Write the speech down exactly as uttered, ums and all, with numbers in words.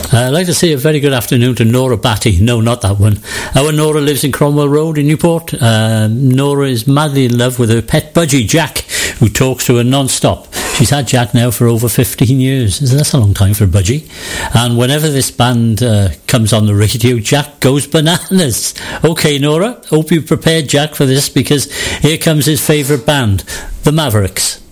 Uh, I'd like to say a very good afternoon to Nora Batty. No, not that one. Our Nora lives in Cromwell Road in Newport. Uh, Nora is madly in love with her pet budgie, Jack, who talks to her non-stop. She's had Jack now for over fifteen years. That's a long time for a budgie. And whenever this band uh, comes on the radio, Jack goes bananas. Okay, Nora, hope you prepared Jack for this, because here comes his favourite band, the Mavericks.